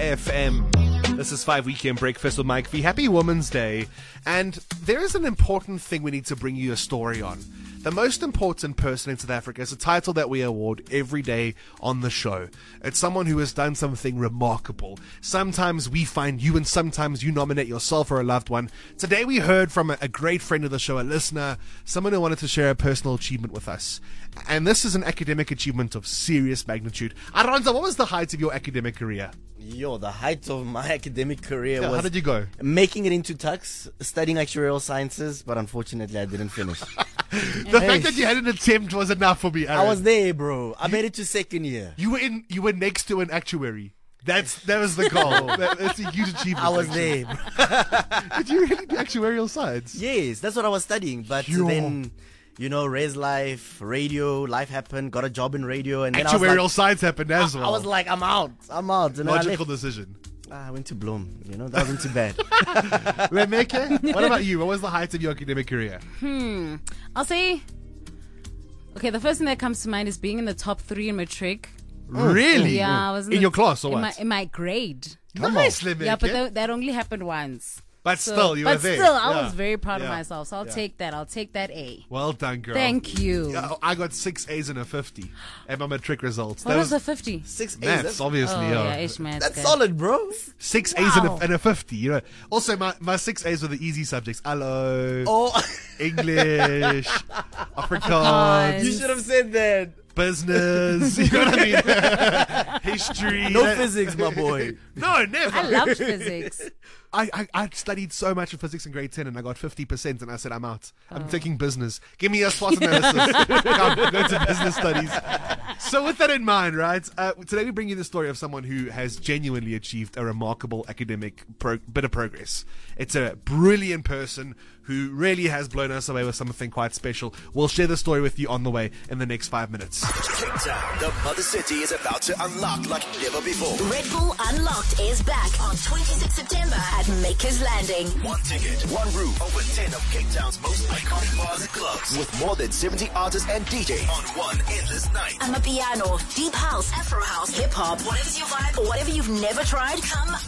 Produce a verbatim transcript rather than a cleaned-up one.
F M. This is Five Weekend Breakfast with Mike V. Happy Women's Day. And there is an important thing we need to bring you a story on. The most important person in South Africa is a title that we award every day on the show. It's someone who has done something remarkable. Sometimes we find you and sometimes you nominate yourself or a loved one. Today we heard from a, a great friend of the show, a listener, someone who wanted to share a personal achievement with us. And this is an academic achievement of serious magnitude. Aronza, what was the height of your academic career? Yo, the height of my academic career Yeah, was how did you go? making it into Tux, studying actuarial sciences, but unfortunately I didn't finish. The fact that you had an attempt was enough for me, Aaron. I was there, bro. I made it to second year. You were in. You were next to an actuary. That's that was the goal. that, that's a huge achievement. I was actually. there, bro. Did you really do actuarial science? Yes, that's what I was studying. But Yo. then, you know, Res Life, radio, life happened, got a job in radio, and then I was Actuarial like, science happened as I, well. I was like, I'm out, I'm out. And then I Logical left. decision. Ah, I went to Bloom, you know, that wasn't too bad. Lemeke, what about you? What was the height of your academic career? Hmm. I'll say, okay, the first thing that comes to mind is being in the top three in matric. Really? Yeah, I was in the- your class or in what? my, in my grade. Nice, Lemeke. Yeah, but th- that only happened once. But So- still, you but were there. still, I Yeah. was very proud Yeah. of myself. So I'll Yeah. take that. I'll take that A. Well done, girl. Thank you. Yeah, I got six A's and a fifty at my matric results. What that was was the fifty? Six A's, maths, that's, obviously. Oh, yeah. yeah, ish maths. that's guy. solid, bro. Six A's and a, Wow. and a fifty. You know. Also, my, my six A's were the easy subjects. Hello, Oh, English, Afrikaans, you should have said that. business. You know what I mean? History. No that- physics, my boy. No, never. I loved physics. I, I, I studied so much of physics in grade ten and I got fifty percent and I said, I'm out. I'm taking business. Give me a SWOT analysis. Come, go to business studies. So with that in mind, right, uh, today we bring you the story of someone who has genuinely achieved a remarkable academic pro- bit of progress. It's a brilliant person who really has blown us away with something quite special. We'll share the story with you on the way in the next five minutes. Cape Town, the mother city, is about to unlock like never before. Red Bull Unlocked is back on twenty-sixth September at Makers Landing. One ticket, one room, over ten of Cape Town's most iconic bars and clubs, with more than seventy artists and D Js on one endless night. Amapiano, deep house, Afro house, hip hop, whatever's your vibe, or whatever you've never tried, come